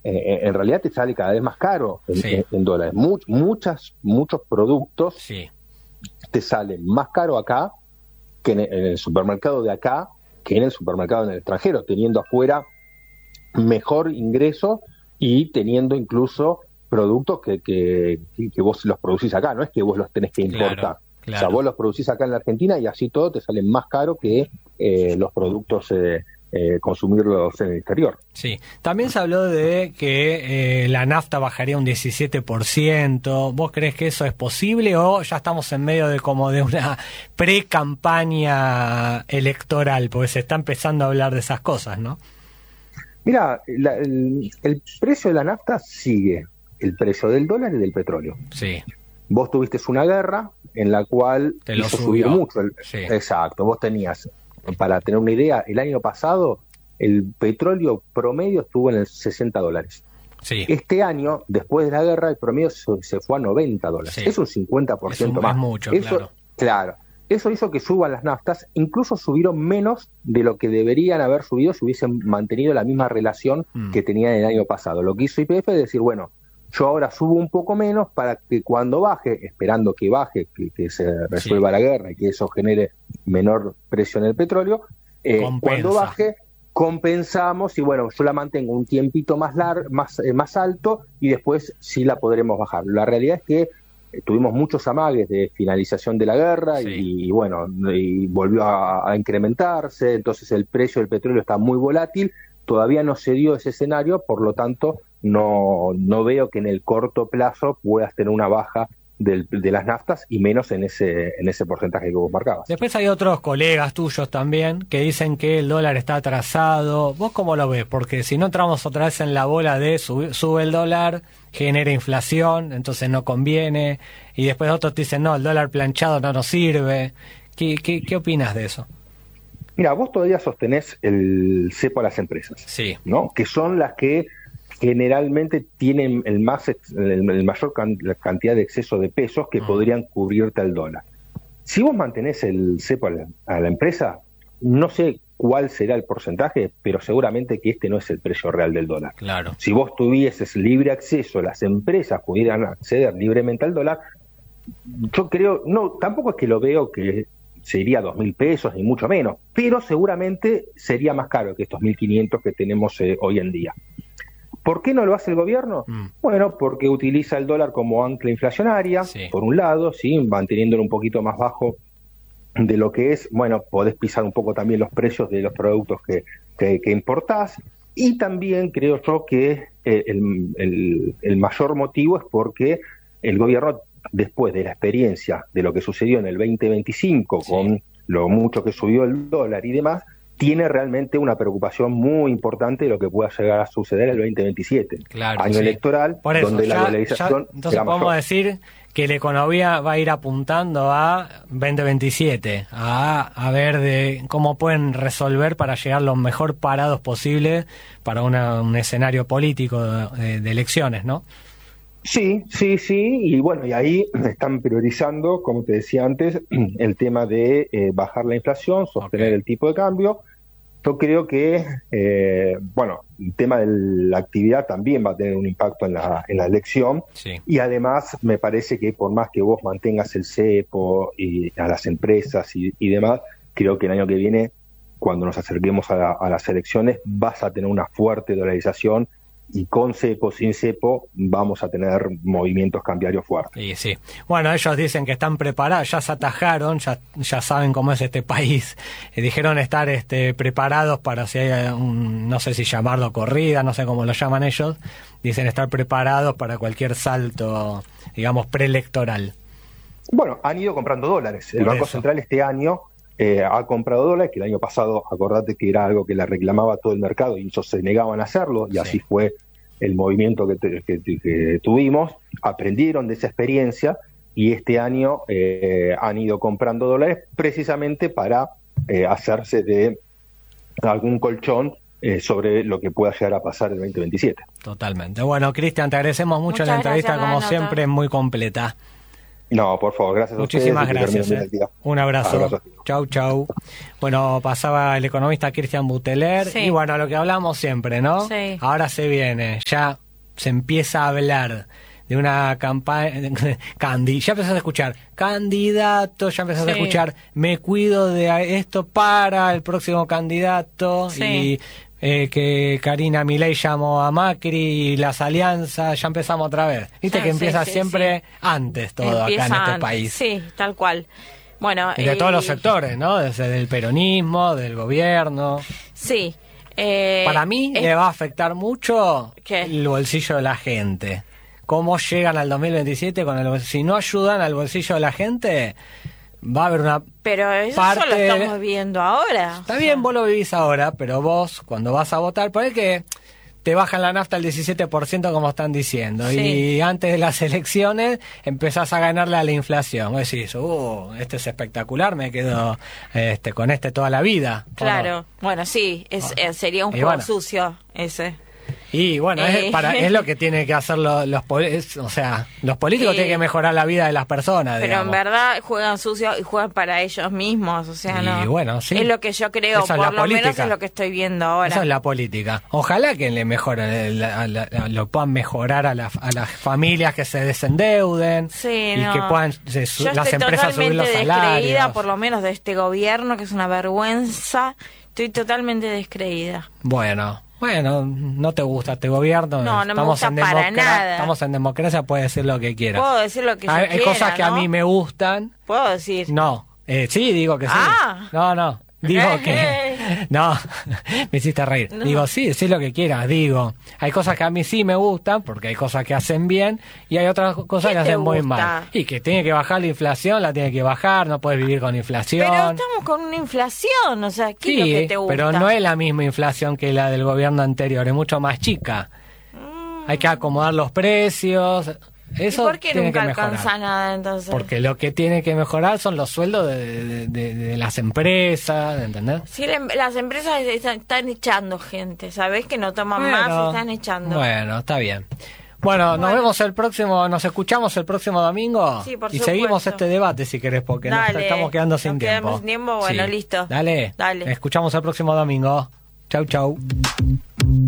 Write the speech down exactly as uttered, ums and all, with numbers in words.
eh, en realidad te sale cada vez más caro en, sí. en, en dólares. Much, muchas, muchos productos sí. te salen más caro acá que en el, en el supermercado de acá que en el supermercado en el extranjero, teniendo afuera mejor ingreso y teniendo incluso productos que, que, que vos los producís acá, no es que vos los tenés que importar. Claro, claro. O sea, vos los producís acá en la Argentina y así todo te salen más caro que eh, los productos eh, eh, consumirlos en el exterior. Sí, también se habló de que eh, la nafta bajaría un diecisiete por ciento. ¿Vos crees que eso es posible o ya estamos en medio de como de una pre-campaña electoral? Porque se está empezando a hablar de esas cosas, ¿no? Mira, la, el, el precio de la nafta sigue el precio del dólar y del petróleo. Sí. Vos tuviste una guerra en la cual Te lo hizo subió. subir mucho. El, sí. Exacto, vos tenías, para tener una idea, el año pasado el petróleo promedio estuvo en el sesenta dólares. Sí. Este año, después de la guerra, el promedio se, se fue a noventa dólares. Sí. Es un cincuenta por ciento es un, más. Es mucho, eso, claro. Claro. Eso hizo que suban las naftas, incluso subieron menos de lo que deberían haber subido si hubiesen mantenido la misma relación mm. que tenían el año pasado. Lo que hizo Y P F es decir, bueno, yo ahora subo un poco menos para que cuando baje, esperando que baje, que, que se resuelva sí. la guerra y que eso genere menor precio en el petróleo, eh, cuando baje compensamos y bueno, yo la mantengo un tiempito más largo, más, eh, más alto y después sí la podremos bajar. La realidad es que tuvimos muchos amagues de finalización de la guerra sí. y, y bueno, y volvió a, a incrementarse, entonces el precio del petróleo está muy volátil, todavía no se dio ese escenario, por lo tanto no, no veo que en el corto plazo puedas tener una baja del, de las naftas y menos en ese, en ese porcentaje que vos marcabas. Después hay otros colegas tuyos también que dicen que el dólar está atrasado. ¿Vos cómo lo ves? Porque si no entramos otra vez en la bola de sube, sube el dólar, genera inflación, entonces no conviene. Y después otros te dicen, no, el dólar planchado no nos sirve. ¿Qué, qué, qué opinas de eso? Mira, vos todavía sostenés el cepo a las empresas, sí. ¿no? Que son las que generalmente tienen el más el, el mayor can, la cantidad de exceso de pesos que mm. podrían cubrirte al dólar. Si vos mantenés el cepo a la, a la empresa, no sé cuál será el porcentaje, pero seguramente que este no es el precio real del dólar. Claro. Si vos tuvieses libre acceso, las empresas pudieran acceder libremente al dólar, yo creo, no, tampoco es que lo veo que sería dos mil pesos, ni mucho menos, pero seguramente sería más caro que estos mil quinientos que tenemos eh, hoy en día. ¿Por qué no lo hace el gobierno? Mm. Bueno, porque utiliza el dólar como ancla inflacionaria, sí. por un lado, sí, manteniéndolo un poquito más bajo de lo que es. Bueno, podés pisar un poco también los precios de los productos que, que, que importás. Y también creo yo que el, el, el mayor motivo es porque el gobierno, después de la experiencia de lo que sucedió en el veinte veinticinco, sí. con lo mucho que subió el dólar y demás, tiene realmente una preocupación muy importante de lo que pueda llegar a suceder el veinte veintisiete, claro, año sí. será Por eso, donde ya, la dolarización ya, entonces podemos mayor. decir que la economía va a ir apuntando a veinte veintisiete, a, a ver de cómo pueden resolver para llegar lo mejor parados posible para una, un escenario político de, de elecciones, ¿no? Sí, sí, sí, y bueno, y ahí están priorizando, como te decía antes, el tema de eh, bajar la inflación, sostener okay. el tipo de cambio. Yo creo que, eh, bueno, el tema de la actividad también va a tener un impacto en la, en la elección, sí. y además me parece que por más que vos mantengas el cepo y a las empresas y, y demás, creo que el año que viene, cuando nos acerquemos a, la, a las elecciones, vas a tener una fuerte dolarización. Y con cepo, sin cepo, vamos a tener movimientos cambiarios fuertes. Sí, sí. Bueno, ellos dicen que están preparados, ya se atajaron, ya, ya saben cómo es este país. Eh, dijeron estar este, preparados para si hay un, no sé si llamarlo corrida, no sé cómo lo llaman ellos. Dicen estar preparados para cualquier salto, digamos, preelectoral. Bueno, han ido comprando dólares. El Por Banco eso. Central este año eh, ha comprado dólares, que el año pasado, acordate que era algo que le reclamaba todo el mercado y ellos se negaban a hacerlo, y sí. así fue el movimiento que, te, que, que tuvimos. Aprendieron de esa experiencia y este año eh, han ido comprando dólares precisamente para eh, hacerse de algún colchón eh, sobre lo que pueda llegar a pasar el veinte veintisiete. Totalmente. Bueno, Cristian, te agradecemos mucho Muchas la entrevista, gracias, como Renato. siempre, muy completa. No, por favor, gracias Muchísimas a ustedes. Muchísimas gracias. Eh. Un abrazo. abrazo. Chau, chau. Bueno, pasaba el economista Cristian Buteler. Sí. Y bueno, lo que hablamos siempre, ¿no? Sí. Ahora se viene, ya se empieza a hablar de una campaña, Candi, ya empezás a escuchar candidato, ya empezás sí. a escuchar me cuido de esto para el próximo candidato sí. y eh, que Karina Milei llamó a Macri y las alianzas, ya empezamos otra vez. Viste sí, que empieza sí, siempre sí. antes todo empieza acá en este país. Sí, tal cual. Bueno, y de eh, todos los sectores, ¿no? Desde el peronismo, del gobierno. Sí. Eh, Para mí eh, le va a afectar mucho ¿qué? El bolsillo de la gente. Cómo llegan al dos mil veintisiete con el si no ayudan al bolsillo de la gente, va a haber una pero eso parte... lo estamos viviendo ahora. Está bien, vos lo vivís ahora, pero vos cuando vas a votar, por el que te bajan la nafta al diecisiete por ciento como están diciendo, sí. y antes de las elecciones empezás a ganarle a la inflación. Vos decís, uh, este es espectacular, me quedo este con este toda la vida. Claro, no? Bueno, sí, es, oh. sería un juego bueno. sucio ese. Y bueno, es, para, es lo que tienen que hacer los, los o sea, los políticos sí. tienen que mejorar la vida de las personas. Pero digamos. En verdad juegan sucio y juegan para ellos mismos, o sea, y no. Bueno, sí. Es lo que yo creo, Esa por es lo política. menos es lo que estoy viendo ahora. Esa es la política. Ojalá que le mejoren, la, la, la, lo puedan mejorar a, la, a las familias que se desendeuden sí, y no. que puedan se, yo las empresas subir los salarios. Estoy descreída, por lo menos de este gobierno, que es una vergüenza. Estoy totalmente descreída. Bueno. Bueno, no te gusta este gobierno. No, no estamos me gusta en para nada. Estamos en democracia, puedes decir lo que quieras. Puedo decir lo que yo hay, quiera, hay cosas que ¿no? a mí me gustan. Puedo decir. No, eh, sí, digo que sí. Ah. No, no. Digo que... No, me hiciste reír. No. Digo, sí, decís lo que quieras. Digo, hay cosas que a mí sí me gustan, porque hay cosas que hacen bien, y hay otras cosas que hacen muy mal. Y que tiene que bajar la inflación, la tiene que bajar, no puedes vivir con inflación. Pero estamos con una inflación, o sea, ¿qué sí, es lo que te gusta? Pero no es la misma inflación que la del gobierno anterior, es mucho más chica. Mm. Hay que acomodar los precios... Eso ¿Y por qué tiene nunca que mejorar. alcanza nada entonces? Porque lo que tiene que mejorar son los sueldos de, de, de, de las empresas, ¿entendés? Sí, las empresas están, están echando gente, ¿sabés? Que no toman bueno, más, están echando. Bueno, está bien. Bueno, bueno, nos vemos el próximo, nos escuchamos el próximo domingo sí, por y supuesto. Seguimos este debate si querés, porque Dale, nos estamos quedando sin nos tiempo. Quedamos sin tiempo, bueno, sí. listo. Dale, Dale. Escuchamos el próximo domingo. Chau, chau.